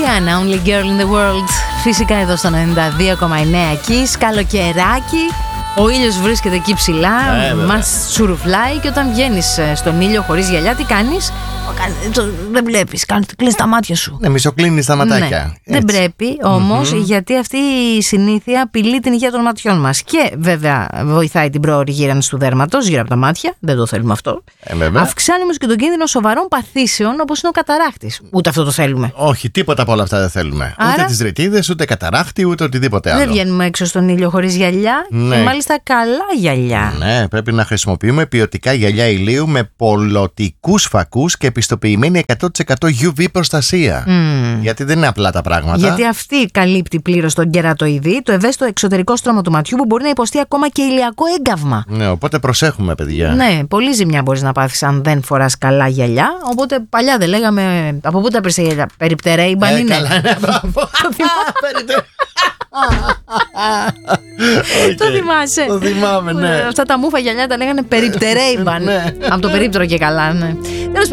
Rihanna, Only Girl in the World. Φυσικά εδώ στο 92,9 Kiss. Καλοκαιράκι. Ο ήλιος βρίσκεται εκεί ψηλά, μας σουρουφλάει και όταν βγαίνεις στον ήλιο χωρίς γυαλιά, τι κάνεις? Δεν βλέπεις, κλείνεις τα μάτια σου. Ναι, μισοκλίνεις τα ματάκια. Ναι. Δεν πρέπει όμως, γιατί αυτή η συνήθεια απειλεί την υγεία των ματιών μας. Και βέβαια βοηθάει την πρόωρη γύρανση του δέρματος γύρω από τα μάτια. Δεν το θέλουμε αυτό. Αυξάνει όμως και τον κίνδυνο σοβαρών παθήσεων όπως είναι ο καταράχτης. Ούτε αυτό το θέλουμε. Όχι, τίποτα από όλα αυτά δεν θέλουμε. Άρα, ούτε τις ρητίδες, ούτε καταράχτη, ούτε οτιδήποτε άλλο. Δεν βγαίνουμε έξω στον ήλιο χωρίς γυαλιά. Ναι. Και μάλιστα καλά γυαλιά. Ναι, πρέπει να χρησιμοποιούμε ποιοτικά γυαλιά ηλίου με πολλωτικούς φακούς και επιστοποιημένη 100% UV προστασία. Γιατί δεν είναι απλά τα πράγματα. Γιατί αυτή καλύπτει πλήρως τον κερατοειδή, το ευαίσθητο εξωτερικό στρώμα του ματιού που μπορεί να υποστεί ακόμα και ηλιακό έγκαυμα. Ναι, οπότε προσέχουμε, παιδιά. Ναι, πολύ ζημιά μπορείς να πάθεις αν δεν φοράς καλά γυαλιά. Οπότε παλιά δεν λέγαμε. Από πού τα πήρες τα γυαλιά? Περιπτερέιμπαν είναι. Καλά, ναι, Το θυμάσαι? Το θυμάμαι, ναι. Αυτά τα μούφα γυαλιά τα λέγανε περιπτερέιμπαν. Από το περίπτερο και καλά, ναι.